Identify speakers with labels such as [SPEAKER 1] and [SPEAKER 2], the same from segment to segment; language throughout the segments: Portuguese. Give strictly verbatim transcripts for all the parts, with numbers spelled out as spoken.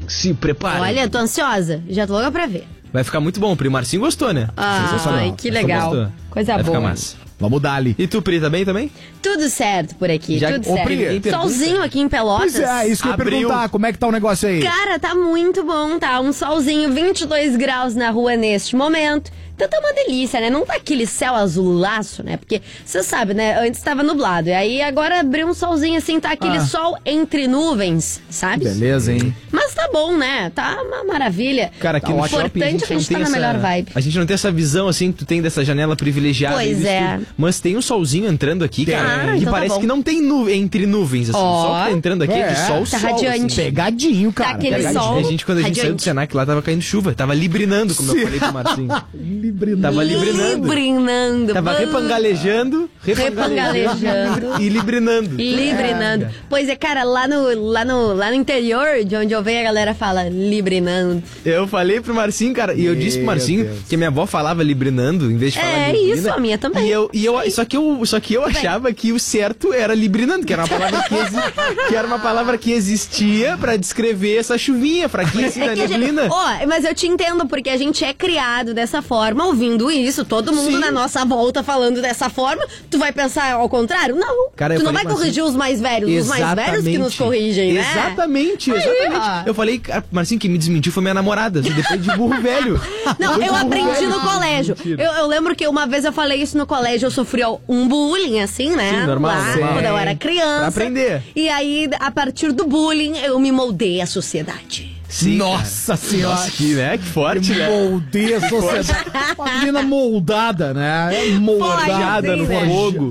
[SPEAKER 1] Se prepara.
[SPEAKER 2] Olha, tô ansiosa. Já tô louca pra ver.
[SPEAKER 1] Vai ficar muito bom. O Pri Marcinho gostou, né?
[SPEAKER 2] Ah, ai, que legal.
[SPEAKER 1] Gostou.
[SPEAKER 2] Coisa
[SPEAKER 1] Vai
[SPEAKER 2] boa.
[SPEAKER 1] ficar massa.
[SPEAKER 3] Vamos dar ali.
[SPEAKER 1] E tu, Pri, tá bem também?
[SPEAKER 2] Tudo certo por aqui,
[SPEAKER 1] Já-
[SPEAKER 2] tudo
[SPEAKER 1] Ô,
[SPEAKER 2] certo.
[SPEAKER 1] Pri,
[SPEAKER 2] Solzinho aqui em Pelotas.
[SPEAKER 3] Pois é, isso que eu ia
[SPEAKER 1] Abriu.
[SPEAKER 3] perguntar. Como é que tá o negócio aí?
[SPEAKER 2] Cara, tá muito bom, tá? Um solzinho, vinte e dois graus na rua neste momento. Então tá uma delícia, né? Não tá aquele céu azulaço, né? Porque, você sabe, né? Antes tava nublado. E aí agora abriu um solzinho assim, tá aquele
[SPEAKER 3] Ah.
[SPEAKER 2] sol entre nuvens, sabe?
[SPEAKER 3] Beleza, hein?
[SPEAKER 2] Mas tá bom, né? Tá uma maravilha.
[SPEAKER 1] Cara, aqui
[SPEAKER 2] Tá
[SPEAKER 1] no
[SPEAKER 2] ótimo.
[SPEAKER 1] shopping a
[SPEAKER 2] Importante
[SPEAKER 1] gente,
[SPEAKER 2] é que a gente
[SPEAKER 1] não
[SPEAKER 2] tá
[SPEAKER 1] tem
[SPEAKER 2] na
[SPEAKER 1] essa,
[SPEAKER 2] melhor vibe.
[SPEAKER 1] A gente não tem essa visão, assim, que tu tem dessa janela privilegiada.
[SPEAKER 2] Pois
[SPEAKER 1] e
[SPEAKER 2] é.
[SPEAKER 1] tudo. Mas tem um solzinho entrando aqui, cara,
[SPEAKER 2] Ah,
[SPEAKER 1] que
[SPEAKER 2] então tá
[SPEAKER 1] parece
[SPEAKER 2] bom.
[SPEAKER 1] que não tem nuvem entre nuvens, assim.
[SPEAKER 2] Ó.
[SPEAKER 1] O sol que tá entrando aqui é,
[SPEAKER 3] É,
[SPEAKER 1] de sol,
[SPEAKER 2] tá
[SPEAKER 1] sol,
[SPEAKER 2] radiante.
[SPEAKER 1] assim.
[SPEAKER 3] Pegadinho, cara.
[SPEAKER 2] Tá aquele
[SPEAKER 3] pegadinho.
[SPEAKER 2] sol.
[SPEAKER 1] A gente, quando a gente saiu do
[SPEAKER 2] Radiante.
[SPEAKER 1] Senac, lá tava caindo chuva. Tava librinando, como eu falei pro Marcinho.
[SPEAKER 3] Librinando.
[SPEAKER 1] Tava librinando.
[SPEAKER 2] Librinando.
[SPEAKER 1] Tava repangalejando,
[SPEAKER 2] Repangalejando.
[SPEAKER 1] e librinando.
[SPEAKER 2] Librinando.
[SPEAKER 1] É.
[SPEAKER 2] Pois é, cara, lá no, lá, no, lá no interior, de onde eu venho, a galera fala librinando.
[SPEAKER 1] Eu falei pro Marcinho, cara, e eu
[SPEAKER 3] Meu
[SPEAKER 1] disse pro Marcinho
[SPEAKER 3] Deus.
[SPEAKER 1] que minha avó falava librinando, em vez de falar
[SPEAKER 2] É
[SPEAKER 1] librina.
[SPEAKER 2] isso, a minha também.
[SPEAKER 1] E eu, e eu, só que eu, só que eu achava que o certo era librinando, que era uma palavra que, exi- que era uma palavra que existia pra descrever essa chuvinha fraquinha assim da
[SPEAKER 2] É que a gente-
[SPEAKER 1] neblina.
[SPEAKER 2] Ó, mas eu te entendo, porque a gente é criado dessa forma, ouvindo isso, todo mundo
[SPEAKER 1] Sim.
[SPEAKER 2] na nossa volta falando dessa forma, tu vai pensar ao contrário? Não,
[SPEAKER 1] Cara, eu
[SPEAKER 2] tu não
[SPEAKER 1] falei
[SPEAKER 2] vai
[SPEAKER 1] pro
[SPEAKER 2] corrigir os mais velhos, os mais velhos que nos corrigem, né?
[SPEAKER 1] Exatamente,
[SPEAKER 2] Aí,
[SPEAKER 1] exatamente.
[SPEAKER 2] ó.
[SPEAKER 1] Eu falei, cara, Marcinho, quem me desmentiu foi minha namorada, depois de burro velho.
[SPEAKER 2] Não,
[SPEAKER 1] Depois
[SPEAKER 2] eu
[SPEAKER 1] de burro
[SPEAKER 2] aprendi
[SPEAKER 1] velho.
[SPEAKER 2] no colégio. Eu, eu lembro que uma vez eu falei isso no colégio, eu sofri um bullying, assim, né?
[SPEAKER 1] Sim, normal,
[SPEAKER 2] Lá,
[SPEAKER 1] normal.
[SPEAKER 2] quando eu era criança.
[SPEAKER 1] Pra aprender.
[SPEAKER 2] E aí, a partir do bullying, eu me moldei à sociedade.
[SPEAKER 1] Sim,
[SPEAKER 3] Nossa senhora.
[SPEAKER 1] Nossa, que, né? Que forte, né?
[SPEAKER 3] Moldei a sociedade. Uma menina moldada, né? É moldada
[SPEAKER 2] Pode
[SPEAKER 3] no
[SPEAKER 2] ser, né?
[SPEAKER 3] fogo.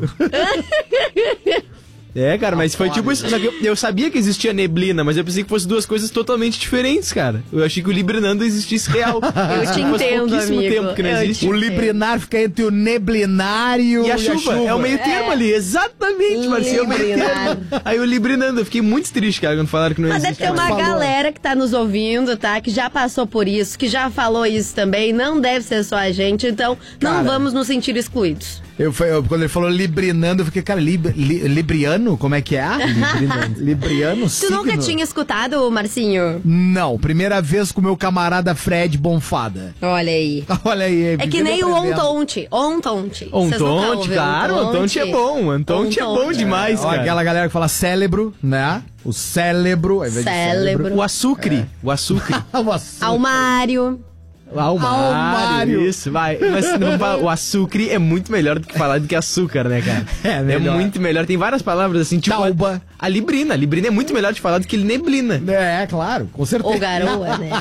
[SPEAKER 1] É, cara, mas foi tipo isso. Só que eu, eu sabia que existia neblina, mas eu pensei que fossem duas coisas totalmente diferentes, cara. Eu achei que o librinando existisse real.
[SPEAKER 2] Eu te
[SPEAKER 1] Faz
[SPEAKER 2] entendo,
[SPEAKER 1] pouquíssimo
[SPEAKER 2] amigo.
[SPEAKER 1] tempo que não
[SPEAKER 2] Eu
[SPEAKER 1] existe.
[SPEAKER 2] te
[SPEAKER 3] O librinar fica entre o neblinário
[SPEAKER 1] E a, chuva, é o meio termo ali, exatamente, Marcinho, é o meio
[SPEAKER 2] Librinar.
[SPEAKER 1] termo. Aí o librinando, eu fiquei muito triste, cara, quando falaram que não
[SPEAKER 2] Mas deve
[SPEAKER 1] existe.
[SPEAKER 2] ter uma
[SPEAKER 3] falou.
[SPEAKER 2] galera que tá nos ouvindo, tá? Que já passou por isso, que já falou isso também. Não deve ser só a gente, então não
[SPEAKER 3] Cara.
[SPEAKER 2] vamos nos sentir excluídos.
[SPEAKER 3] Eu, foi- eu- quando ele falou librinando, eu fiquei, cara, lib, li- libriano? Como é que é? Libriano. Libriano,
[SPEAKER 2] Tu nunca tinha escutado, Marcinho?
[SPEAKER 3] Não, primeira vez com o meu camarada Fred Bonfada.
[SPEAKER 2] Olha aí.
[SPEAKER 3] Olha aí.
[SPEAKER 2] É que nem o Ontonte. Ontonte. Vocês nunca
[SPEAKER 1] Ontonte,
[SPEAKER 2] ouviram
[SPEAKER 1] claro, Ontonte é bom. Ontonte é bom
[SPEAKER 2] Ontonte.
[SPEAKER 1] demais,
[SPEAKER 3] Ó,
[SPEAKER 1] cara.
[SPEAKER 3] aquela galera que fala cérebro, né? O cérebro, ao invés de
[SPEAKER 2] Cérebro.
[SPEAKER 1] O açúcar, o açúcar.
[SPEAKER 3] O açúcar.
[SPEAKER 2] Almário.
[SPEAKER 1] Almário,
[SPEAKER 3] Almário.
[SPEAKER 1] isso, vai. Mas não fala- o açúcar é muito melhor do que falar do que açúcar, né, cara?
[SPEAKER 3] É melhor.
[SPEAKER 1] muito melhor. Tem várias palavras assim, tipo...
[SPEAKER 3] Tauba.
[SPEAKER 1] A, a librina. A librina é muito melhor de falar do que neblina.
[SPEAKER 3] É, claro, com certeza.
[SPEAKER 2] Ou garoa, né?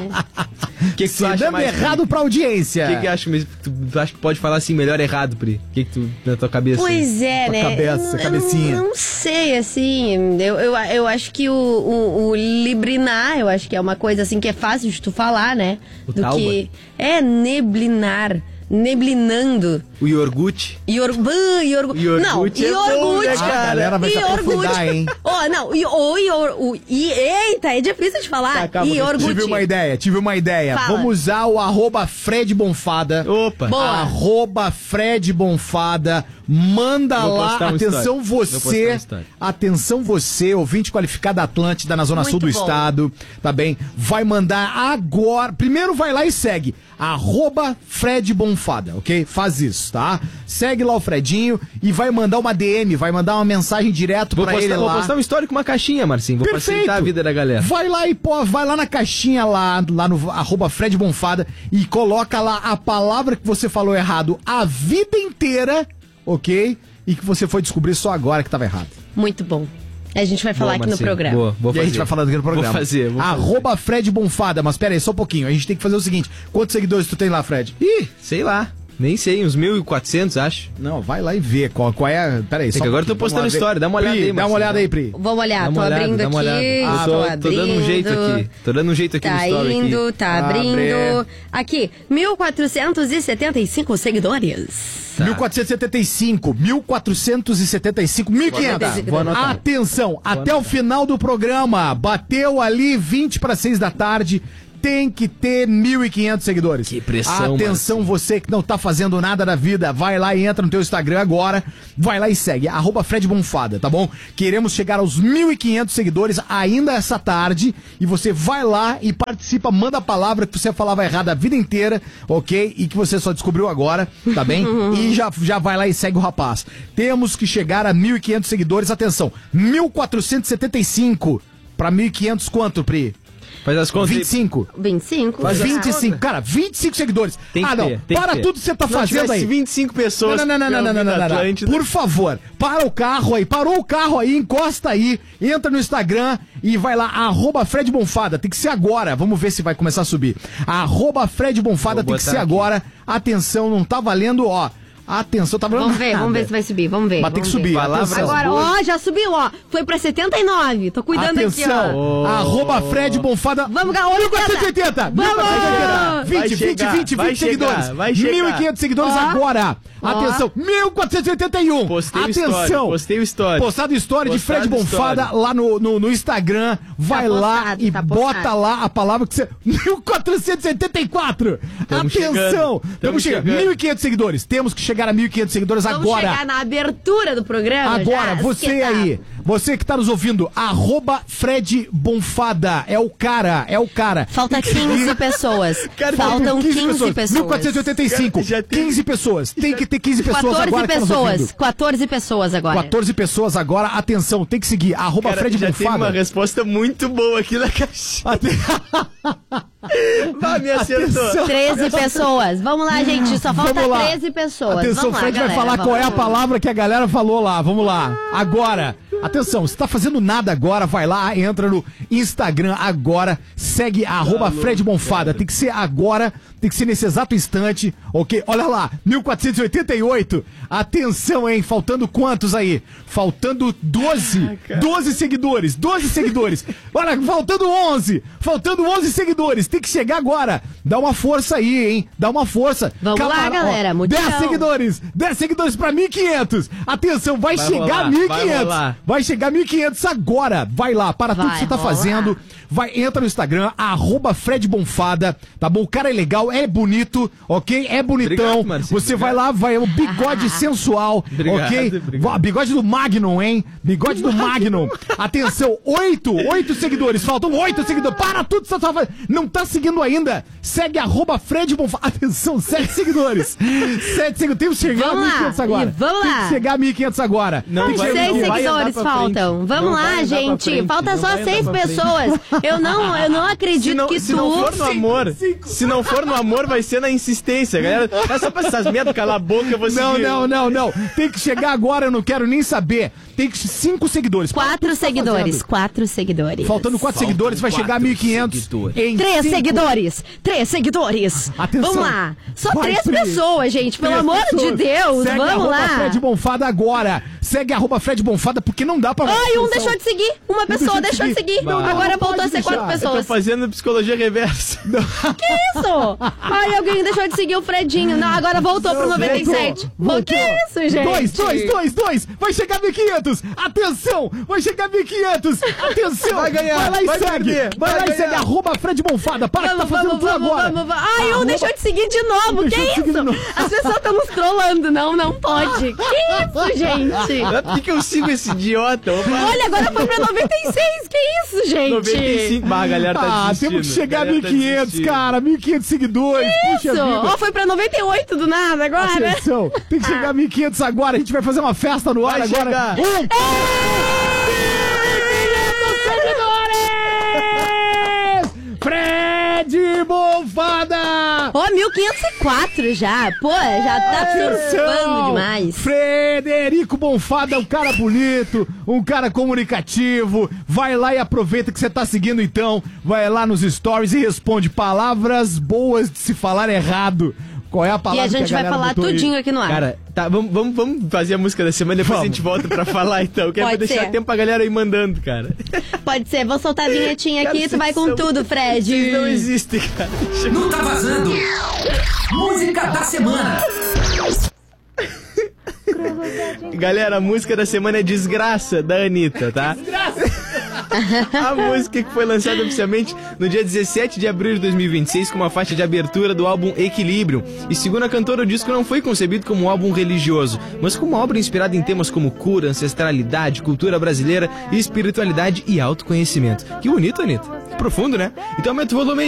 [SPEAKER 1] O que, que tu acha
[SPEAKER 3] Dando
[SPEAKER 1] mais?
[SPEAKER 3] errado pra audiência.
[SPEAKER 1] O que, que acha, mas tu, tu acha que pode falar assim melhor errado, Pri? O que, que tu, na tua cabeça?
[SPEAKER 2] Pois é,
[SPEAKER 3] Tua
[SPEAKER 2] né?
[SPEAKER 3] cabeça,
[SPEAKER 2] Eu-
[SPEAKER 3] cabecinha.
[SPEAKER 2] Eu não sei, assim. Eu, eu, eu acho que o, o, o librinar, eu acho que é uma coisa assim que é fácil de tu falar, né?
[SPEAKER 1] O
[SPEAKER 2] Do
[SPEAKER 1] tauba.
[SPEAKER 2] que. É neblinar. Neblinando.
[SPEAKER 1] O iogurte.
[SPEAKER 2] Iorgu... Iorgu...
[SPEAKER 1] Iogurte
[SPEAKER 2] Não,
[SPEAKER 1] é bom,
[SPEAKER 2] iogurte.
[SPEAKER 1] né,
[SPEAKER 3] cara? A galera vai se aprofundar, hein?
[SPEAKER 2] Ó, não, e o ior... o- i- Eita, é difícil de falar.
[SPEAKER 1] Tá, calma,
[SPEAKER 2] Iogurte.
[SPEAKER 3] Tive uma ideia, tive uma ideia.
[SPEAKER 2] Fala.
[SPEAKER 3] Vamos usar o arroba Fred Bonfada.
[SPEAKER 1] Opa.
[SPEAKER 2] Boa.
[SPEAKER 3] Arroba Fred Bonfada. Manda
[SPEAKER 1] Vou
[SPEAKER 3] lá.
[SPEAKER 1] postar um
[SPEAKER 3] Atenção
[SPEAKER 1] story. Vou postar
[SPEAKER 3] você.
[SPEAKER 1] um story.
[SPEAKER 3] Atenção você, ouvinte qualificado da Atlântida, na Zona
[SPEAKER 2] Muito
[SPEAKER 3] Sul do
[SPEAKER 2] bom.
[SPEAKER 3] Estado. Tá bem? Vai mandar agora. Primeiro vai lá e segue. Arroba Fred Bonfada, ok? Faz isso, tá? Segue lá o Fredinho e vai mandar uma D M, vai mandar uma mensagem direto
[SPEAKER 1] Vou
[SPEAKER 3] pra
[SPEAKER 1] postar,
[SPEAKER 3] ele
[SPEAKER 1] vou
[SPEAKER 3] lá.
[SPEAKER 1] postar um story com uma caixinha, Marcinho. Vou
[SPEAKER 3] Perfeito.
[SPEAKER 1] facilitar a vida da galera.
[SPEAKER 3] Vai lá e pô, vai lá na caixinha lá, lá no arroba Fred Bonfada e coloca lá a palavra que você falou errado a vida inteira, ok? E que você foi descobrir só agora que tava errado.
[SPEAKER 2] Muito bom. A gente vai falar
[SPEAKER 1] Boa,
[SPEAKER 2] aqui no
[SPEAKER 1] Marcinho.
[SPEAKER 2] programa.
[SPEAKER 1] Boa, vou
[SPEAKER 3] e
[SPEAKER 1] fazer.
[SPEAKER 3] a gente vai falando aqui no programa.
[SPEAKER 1] Vou fazer, vou fazer.
[SPEAKER 3] Arroba Fred Bonfada, mas pera aí, só um pouquinho. A gente tem que fazer o seguinte: quantos seguidores tu tem lá, Fred?
[SPEAKER 1] Ih, sei lá. Nem sei, uns mil e quatrocentos, acho.
[SPEAKER 3] Não, vai lá e vê qual, qual é. Pera aí,
[SPEAKER 1] É
[SPEAKER 3] só
[SPEAKER 1] que
[SPEAKER 3] um
[SPEAKER 1] agora eu tô
[SPEAKER 3] pouquinho,
[SPEAKER 1] postando
[SPEAKER 3] vamos lá ver.
[SPEAKER 1] história, dá uma olhada
[SPEAKER 3] Pri,
[SPEAKER 1] aí,
[SPEAKER 3] Dá uma
[SPEAKER 1] Marcinho.
[SPEAKER 3] olhada aí, Pri.
[SPEAKER 2] Vamos olhar,
[SPEAKER 1] Dá
[SPEAKER 2] tô
[SPEAKER 1] uma olhada,
[SPEAKER 2] abrindo
[SPEAKER 1] dá uma
[SPEAKER 2] aqui.
[SPEAKER 1] olhada. Eu
[SPEAKER 2] tô
[SPEAKER 1] tô,
[SPEAKER 2] abrindo.
[SPEAKER 1] tô dando um jeito aqui. Tô dando um jeito aqui
[SPEAKER 2] Tá
[SPEAKER 1] no story
[SPEAKER 2] indo,
[SPEAKER 1] aqui.
[SPEAKER 2] tá
[SPEAKER 3] Abre.
[SPEAKER 2] abrindo. Aqui, mil quatrocentos e setenta e cinco seguidores.
[SPEAKER 1] Tá.
[SPEAKER 3] mil quatrocentos e setenta e cinco, mil quatrocentos e setenta e cinco, mil e quinhentos.
[SPEAKER 2] Vou anotar.
[SPEAKER 3] Atenção, até o final do programa, bateu ali vinte para seis da tarde, tem que ter mil e quinhentos seguidores.
[SPEAKER 1] Que pressão,
[SPEAKER 3] Atenção,
[SPEAKER 1] Marcinho.
[SPEAKER 3] você que não tá fazendo nada da vida, vai lá e entra no teu Instagram agora, vai lá e segue, arroba Fred Bonfada, tá bom? Queremos chegar aos mil e quinhentos seguidores ainda essa tarde, e você vai lá e participa, manda a palavra que você falava errado a vida inteira, ok? E que você só descobriu agora, tá bem? E já, já vai lá e segue o rapaz. Temos que chegar a mil e quinhentos seguidores, atenção, mil quatrocentos e setenta e cinco pra mil e quinhentos quanto, Pri?
[SPEAKER 1] Faz as contas.
[SPEAKER 3] vinte e cinco.
[SPEAKER 2] vinte e cinco?
[SPEAKER 1] Faz as
[SPEAKER 3] vinte e cinco,
[SPEAKER 1] contas.
[SPEAKER 3] cara, vinte e cinco seguidores.
[SPEAKER 1] Tem que
[SPEAKER 3] ah, não,
[SPEAKER 1] ter, tem
[SPEAKER 3] para
[SPEAKER 1] que ter.
[SPEAKER 3] tudo que você tá
[SPEAKER 1] Se não
[SPEAKER 3] fazendo
[SPEAKER 1] tivesse
[SPEAKER 3] aí.
[SPEAKER 1] vinte e cinco pessoas.
[SPEAKER 3] Não, não, não, não, não, não, não, não, não. Por favor, para o carro aí, parou o carro aí, encosta aí, entra no Instagram e vai lá, arroba Fred Bonfada, tem que ser agora, vamos ver se vai começar a subir. Arroba Fred Bonfada,
[SPEAKER 1] Vou
[SPEAKER 3] tem que
[SPEAKER 1] botar
[SPEAKER 3] ser
[SPEAKER 1] aqui.
[SPEAKER 3] agora, atenção, não tá valendo, ó, atenção, tá valendo
[SPEAKER 2] Vamos ver,
[SPEAKER 3] nada.
[SPEAKER 2] vamos ver se vai subir, vamos ver.
[SPEAKER 3] Mas tem que
[SPEAKER 2] vamos ver.
[SPEAKER 3] subir,
[SPEAKER 1] Palavras
[SPEAKER 3] atenção.
[SPEAKER 2] Agora, ó, já subiu, ó. Foi pra setenta e nove. Tô cuidando aqui,
[SPEAKER 3] Atenção,
[SPEAKER 2] ó.
[SPEAKER 3] arroba Fred Bonfada.
[SPEAKER 2] Vamos, Gaúcho,
[SPEAKER 3] mil quatrocentos e oitenta.
[SPEAKER 2] Vamos!
[SPEAKER 3] vinte,
[SPEAKER 1] Vai
[SPEAKER 3] vinte,
[SPEAKER 1] chegar,
[SPEAKER 3] vinte,
[SPEAKER 1] vai
[SPEAKER 3] vinte
[SPEAKER 1] chegar,
[SPEAKER 3] seguidores.
[SPEAKER 1] vai chegar.
[SPEAKER 3] mil e quinhentos seguidores
[SPEAKER 2] Ó.
[SPEAKER 3] agora.
[SPEAKER 2] Ó.
[SPEAKER 3] Atenção, mil quatrocentos e oitenta e um.
[SPEAKER 1] Postei o
[SPEAKER 3] Atenção.
[SPEAKER 1] story, postei o story.
[SPEAKER 3] Postado história de
[SPEAKER 1] Postado
[SPEAKER 3] Fred Bonfada
[SPEAKER 1] story.
[SPEAKER 3] lá no, no, no Instagram. Vai lá
[SPEAKER 2] postado,
[SPEAKER 3] e
[SPEAKER 2] tá
[SPEAKER 3] bota
[SPEAKER 2] postado.
[SPEAKER 3] lá a palavra que você... mil quatrocentos e oitenta e quatro.
[SPEAKER 1] Tamo
[SPEAKER 3] Atenção.
[SPEAKER 1] chegando,
[SPEAKER 3] Estamos
[SPEAKER 1] tamo
[SPEAKER 3] chegando.
[SPEAKER 1] chegando.
[SPEAKER 3] mil e quinhentos seguidores. Temos que chegar a mil e quinhentos seguidores
[SPEAKER 2] Vamos
[SPEAKER 3] agora.
[SPEAKER 2] chegar na abertura do programa.
[SPEAKER 3] Agora,
[SPEAKER 2] já.
[SPEAKER 3] você
[SPEAKER 2] Que tá.
[SPEAKER 3] aí, você que tá nos ouvindo, arroba Fred Bonfada, é o cara, é o cara.
[SPEAKER 2] Falta quinze pessoas.
[SPEAKER 3] Cara,
[SPEAKER 2] Faltam quinze pessoas.
[SPEAKER 3] mil quatrocentos e oitenta e cinco,
[SPEAKER 1] Já tem-
[SPEAKER 3] quinze pessoas, tem que ter quinze pessoas
[SPEAKER 2] quatorze
[SPEAKER 3] agora que tá nos
[SPEAKER 2] pessoas.
[SPEAKER 3] ouvindo.
[SPEAKER 2] quatorze pessoas agora.
[SPEAKER 3] quatorze pessoas agora, atenção, tem que seguir, arroba
[SPEAKER 1] Cara,
[SPEAKER 3] Fred
[SPEAKER 1] já tem uma
[SPEAKER 3] Bonfada.
[SPEAKER 1] resposta muito boa aqui na caixinha.
[SPEAKER 3] Ate-
[SPEAKER 1] Vai, me acertou.
[SPEAKER 3] Atenção.
[SPEAKER 2] treze pessoas. Vamos lá, gente. Só falta
[SPEAKER 3] Vamos lá.
[SPEAKER 2] treze pessoas.
[SPEAKER 3] Atenção,
[SPEAKER 2] Vamos lá,
[SPEAKER 3] Fred vai
[SPEAKER 2] galera,
[SPEAKER 3] falar
[SPEAKER 2] vamos
[SPEAKER 3] qual é a
[SPEAKER 2] lá.
[SPEAKER 3] palavra que a galera falou lá. Vamos lá. Agora. Atenção, se tá fazendo nada agora, vai lá, entra no Instagram agora, segue arroba Fred Bonfada. Tem que ser agora, tem que ser nesse exato instante, ok? Olha lá, mil quatrocentos e oitenta e oito. Atenção, hein? Faltando quantos aí? Faltando doze. doze seguidores, doze seguidores. Olha, faltando onze. Faltando onze seguidores. Tem que chegar agora. Dá uma força aí, hein? Dá uma força.
[SPEAKER 2] Vamos lá, galera, mutirão.
[SPEAKER 3] dez seguidores. dez seguidores pra mil e quinhentos. Atenção, vai,
[SPEAKER 1] Vai
[SPEAKER 3] chegar
[SPEAKER 1] rolar,
[SPEAKER 3] a mil e
[SPEAKER 1] vai
[SPEAKER 3] quinhentos.
[SPEAKER 1] rolar.
[SPEAKER 3] Vai chegar a mil e quinhentos agora. Vai lá, para tudo
[SPEAKER 2] Vai
[SPEAKER 3] que você tá
[SPEAKER 2] rolar.
[SPEAKER 3] fazendo. Vai, entra no Instagram, arroba Fred Bonfada, tá bom? O cara é legal, é bonito, ok? É bonitão.
[SPEAKER 1] Obrigado, Marcinho,
[SPEAKER 3] Você
[SPEAKER 1] obrigado.
[SPEAKER 3] vai lá, vai, o bigode sensual,
[SPEAKER 1] Obrigado,
[SPEAKER 3] ok?
[SPEAKER 1] obrigado.
[SPEAKER 3] Vá, Bigode do Magnum, hein? Bigode do Magnum. Atenção, oito, oito seguidores. Faltam oito seguidores. Para tudo que você tá fazendo. Não tá seguindo ainda? Segue arroba Fred Bonfada. Atenção, sete seguidores. sete seguidores. Tem que chegar a
[SPEAKER 2] Vamos
[SPEAKER 3] mil e
[SPEAKER 2] lá,
[SPEAKER 3] quinhentos agora.
[SPEAKER 2] e vamos
[SPEAKER 3] Tem
[SPEAKER 2] lá.
[SPEAKER 3] que chegar a mil e quinhentos agora.
[SPEAKER 1] Não
[SPEAKER 3] Tem que
[SPEAKER 1] vai-
[SPEAKER 3] chegar-
[SPEAKER 2] Seis
[SPEAKER 1] não vai andar
[SPEAKER 2] seguidores
[SPEAKER 1] pra frente.
[SPEAKER 2] faltam. Vamos
[SPEAKER 1] Não
[SPEAKER 2] lá,
[SPEAKER 1] vai andar pra
[SPEAKER 2] gente.
[SPEAKER 1] frente.
[SPEAKER 2] Falta
[SPEAKER 1] Não
[SPEAKER 2] só
[SPEAKER 1] vai andar
[SPEAKER 2] seis
[SPEAKER 1] pra frente.
[SPEAKER 2] pessoas. Eu não, eu não acredito
[SPEAKER 1] Se não,
[SPEAKER 2] que
[SPEAKER 1] se
[SPEAKER 2] tu.
[SPEAKER 1] não for no amor, se não for no amor, vai ser na insistência, galera. É só pra essas merdas, calar a boca, eu vou seguir.
[SPEAKER 3] Não, não, não, não. Tem que chegar agora, eu não quero nem saber. Tem que cinco seguidores. Para tudo
[SPEAKER 2] Quatro
[SPEAKER 3] que você tá
[SPEAKER 2] seguidores.
[SPEAKER 3] fazendo.
[SPEAKER 2] Quatro seguidores.
[SPEAKER 3] Faltando quatro seguidores, vai chegar a mil e quinhentos. Em
[SPEAKER 2] Três
[SPEAKER 3] cinco-
[SPEAKER 2] seguidores! Três seguidores!
[SPEAKER 3] Atenção.
[SPEAKER 2] Vamos lá! Só
[SPEAKER 3] Vai,
[SPEAKER 2] três
[SPEAKER 3] Pri.
[SPEAKER 2] pessoas, gente! Pelo
[SPEAKER 3] Três
[SPEAKER 2] amor de
[SPEAKER 3] pessoas.
[SPEAKER 2] Deus!
[SPEAKER 3] Segue
[SPEAKER 2] Vamos
[SPEAKER 3] arroba
[SPEAKER 2] lá!
[SPEAKER 3] Fred Bonfada agora. Segue arroba Fred Bonfada, porque não dá pra...
[SPEAKER 2] Ai, um
[SPEAKER 3] Atenção.
[SPEAKER 2] deixou de seguir! Uma pessoa deixou de seguir!
[SPEAKER 3] Não, não,
[SPEAKER 2] Agora
[SPEAKER 3] não
[SPEAKER 2] voltou
[SPEAKER 3] pode
[SPEAKER 2] a ser quatro
[SPEAKER 3] deixar.
[SPEAKER 1] Eu tô
[SPEAKER 2] pessoas!
[SPEAKER 1] fazendo psicologia reversa.
[SPEAKER 2] Que isso? Ai, alguém deixou de seguir o Fredinho! Não, agora voltou pro noventa e sete!
[SPEAKER 3] Voltou.
[SPEAKER 2] O que é isso, gente?
[SPEAKER 3] Dois, dois, dois, dois. Vai chegar a mil e quinhentos. Atenção, vai chegar a mil e quinhentos. Atenção.
[SPEAKER 1] Vai ganhar,
[SPEAKER 3] Vai lá e
[SPEAKER 1] vai
[SPEAKER 3] segue.
[SPEAKER 1] perder,
[SPEAKER 3] vai,
[SPEAKER 1] vai
[SPEAKER 3] lá e
[SPEAKER 1] ganhar.
[SPEAKER 3] segue arroba Fred Bonfada. Para que tá
[SPEAKER 2] Vamos,
[SPEAKER 3] fazendo
[SPEAKER 2] vamos,
[SPEAKER 3] tudo
[SPEAKER 2] vamos,
[SPEAKER 3] agora.
[SPEAKER 2] vamos, vamos. Ai, um
[SPEAKER 3] Arroba-
[SPEAKER 2] deixou de seguir de novo!
[SPEAKER 3] Deixou de
[SPEAKER 2] Que
[SPEAKER 3] seguir de
[SPEAKER 2] isso?
[SPEAKER 3] novo.
[SPEAKER 2] As pessoas estão nos trollando! Não, não pode! Que isso, gente?
[SPEAKER 1] Por que, que eu sigo esse idiota? Opa.
[SPEAKER 2] Olha, agora foi pra noventa e seis! Que isso, gente?
[SPEAKER 1] noventa e cinco. Bah, a galera tá
[SPEAKER 3] Ah,
[SPEAKER 1] desistindo.
[SPEAKER 3] temos que chegar a
[SPEAKER 1] galera
[SPEAKER 3] mil e
[SPEAKER 1] tá
[SPEAKER 3] quinhentos,
[SPEAKER 1] desistindo.
[SPEAKER 3] cara. mil e quinhentos seguidores. Puxa
[SPEAKER 2] Isso!
[SPEAKER 3] vida.
[SPEAKER 2] Ó, foi pra noventa e oito do nada agora, né?
[SPEAKER 3] Atenção, tem que chegar a mil e quinhentos agora. A gente vai fazer uma festa no ar
[SPEAKER 1] Vai
[SPEAKER 3] agora.
[SPEAKER 1] chegar.
[SPEAKER 3] Um, seguidores! Fred Bonfada!
[SPEAKER 2] Ó, mil quinhentos e quatro já. Pô, já tá surfando demais.
[SPEAKER 3] Frederico Bonfada é um cara bonito, um cara comunicativo. Vai lá e aproveita que você tá seguindo então. Vai lá nos stories e responde palavras boas de se falar errado. Qual é a
[SPEAKER 2] E
[SPEAKER 3] palavra
[SPEAKER 2] a gente
[SPEAKER 3] que
[SPEAKER 2] vai
[SPEAKER 3] galera
[SPEAKER 2] falar
[SPEAKER 3] botou aí?
[SPEAKER 2] tudinho aqui no ar.
[SPEAKER 1] Cara, tá, vamos, vamos, vamos fazer a música da semana, depois
[SPEAKER 3] Vamos.
[SPEAKER 1] a gente volta pra falar então. Que é pra
[SPEAKER 2] Pode
[SPEAKER 1] deixar
[SPEAKER 2] ser.
[SPEAKER 1] tempo pra galera ir mandando, cara.
[SPEAKER 2] Pode ser, vou soltar a vinhetinha aqui
[SPEAKER 1] Cara,
[SPEAKER 2] e tu vai
[SPEAKER 1] vocês
[SPEAKER 2] com
[SPEAKER 1] são-
[SPEAKER 2] tudo, Fred.
[SPEAKER 1] Vocês não existem, cara.
[SPEAKER 4] Não tá vazando. Música da semana.
[SPEAKER 1] Galera, a música da semana é Desgraça, da Anitta, tá? A música que foi lançada oficialmente no dia dezessete de abril de dois mil e vinte e seis como a faixa de abertura do álbum Equilíbrio. E segundo a cantora, o disco não foi concebido como um álbum religioso, mas como uma obra inspirada em temas como cura, ancestralidade, cultura brasileira, espiritualidade e autoconhecimento. Que bonito, Anitta. Que profundo, né? Então aumenta o volume aí.